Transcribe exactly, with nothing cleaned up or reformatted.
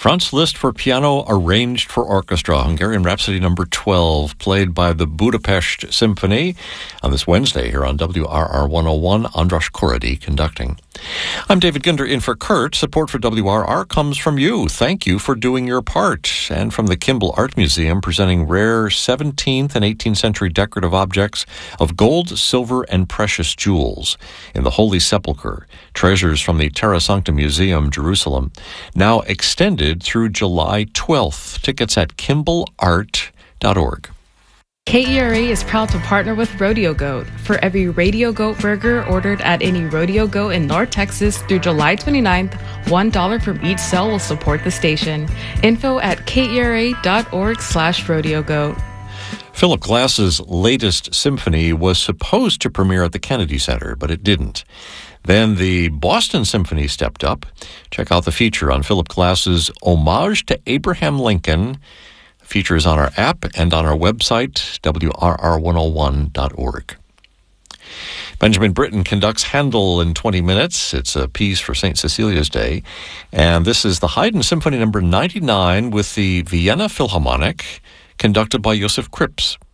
Franz Liszt for piano arranged for orchestra, Hungarian Rhapsody number twelve, played by the Budapest Symphony on this Wednesday here on W R R one oh one. Andras Korady conducting. I'm David Ginder in for Kurt. Support for W R R comes from you. Thank you for doing your part. And from the Kimball Art Museum, presenting rare seventeenth and eighteenth century decorative objects of gold, silver, and precious jewels in the Holy Sepulchre. Treasures from the Terra Sancta Museum, Jerusalem. Now extended through July twelfth. Tickets at kimball art dot org. K E R A is proud to partner with Rodeo Goat. For every Radio Goat burger ordered at any Rodeo Goat in North Texas through July twenty-ninth, one dollar from each sale will support the station. Info at K E R A dot org slash rodeo goat. Philip Glass's latest symphony was supposed to premiere at the Kennedy Center, but it didn't. Then the Boston Symphony stepped up. Check out the feature on Philip Glass's Homage to Abraham Lincoln. The feature is on our app and on our website, W R R one oh one dot org. Benjamin Britten conducts Handel in twenty minutes. It's a piece for Saint Cecilia's Day. And this is the Haydn Symphony number ninety-nine with the Vienna Philharmonic, conducted by Josef Krips.